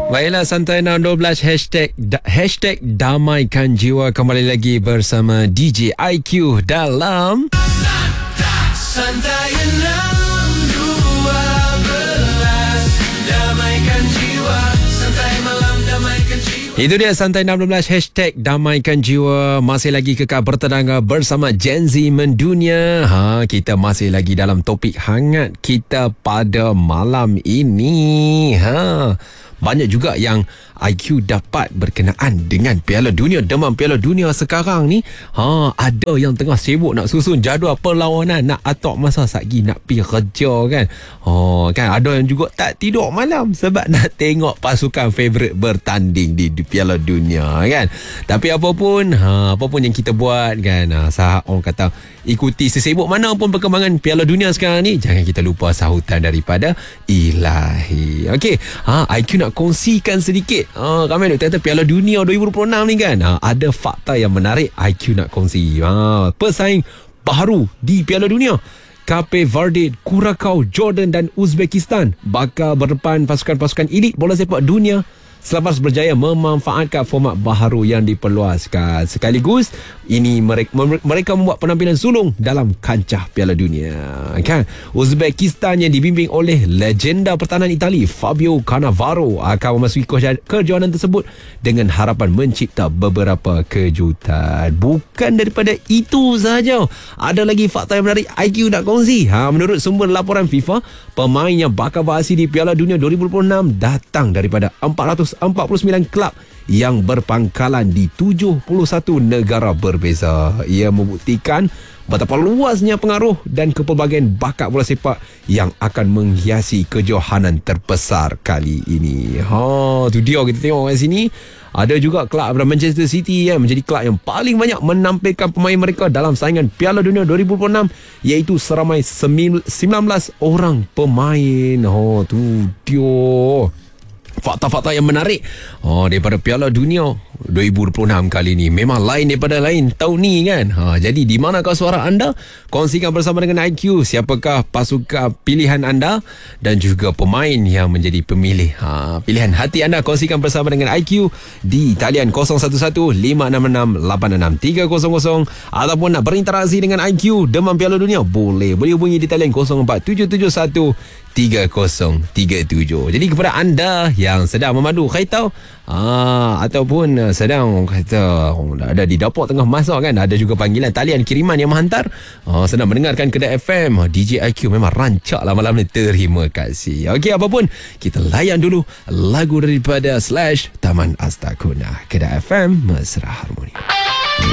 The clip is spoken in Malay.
Baiklah, Santai 612 hashtag damaikan jiwa kembali lagi bersama DJ IQ dalam Santai 612 damaikan jiwa, santai malam damaikan jiwa. Itu dia Santai 612 hashtag damaikan jiwa. Masih lagi kekal bertenaga bersama Gen Z mendunia. Kita masih lagi dalam topik hangat kita pada malam ini. Banyak juga yang IQ dapat berkenaan dengan Piala Dunia, demam Piala Dunia sekarang ni. Ada yang tengah sibuk nak susun jadual perlawanan, nak atok masa satgi nak pergi kerja kan. Kan ada yang juga tak tidur malam sebab nak tengok pasukan favourite bertanding di Piala Dunia kan. Tapi apapun yang kita buat kan, orang kata ikuti sesibuk mana pun perkembangan Piala Dunia sekarang ni, jangan kita lupa sahutan daripada Ilahi. Okey, IQ nak kongsikan sedikit. Ramai nak kata Piala Dunia 2026 ni kan, ada fakta yang menarik IQ nak kongsi. Pesaing baru di Piala Dunia, Cape Verde, Curacao, Jordan dan Uzbekistan bakal berdepan pasukan-pasukan elit bola sepak dunia selepas berjaya memanfaatkan format baharu yang diperluaskan. Sekaligus ini mereka membuat penampilan sulung dalam kancah Piala Dunia kan. Uzbekistan yang dibimbing oleh legenda pertahanan Itali Fabio Cannavaro akan memasuki kejohanan tersebut dengan harapan mencipta beberapa kejutan. Bukan daripada itu sahaja, ada lagi fakta yang menarik IQ nak kongsi. Menurut sumber laporan FIFA, pemain yang bakal beraksi di Piala Dunia 2026 datang daripada 449 kelab yang berpangkalan di 71 negara berbeza. Ia membuktikan betapa luasnya pengaruh dan kepelbagaian bakat bola sepak yang akan menghiasi kejohanan terbesar kali ini. Tu dia kita tengok kat sini. Ada juga kelab Manchester City yang menjadi kelab yang paling banyak menampilkan pemain mereka dalam saingan Piala Dunia 2026, iaitu seramai 19 orang pemain. Tu dia fakta-fakta yang menarik daripada Piala Dunia 2026 kali ni. Memang lain daripada lain tahun ni kan. Jadi di manakah suara anda? Kongsikan bersama dengan IQ siapakah pasukan pilihan anda dan juga pemain yang menjadi pemilih pilihan hati anda. Kongsikan bersama dengan IQ di talian 011566863000 ataupun nak berinteraksi dengan IQ demam Piala Dunia, boleh hubungi di talian 047713 3037. Jadi kepada anda yang sedang memandu kereta ataupun sedang kata ada di dapur tengah masak kan, ada juga panggilan talian kiriman yang menghantar, sedang mendengarkan Kedah FM, DJ IQ memang rancak lah malam ni. Terima kasih. Okey, apapun kita layan dulu lagu daripada Slash, Taman Astakuna. Kedah FM, Mesra Harmoni.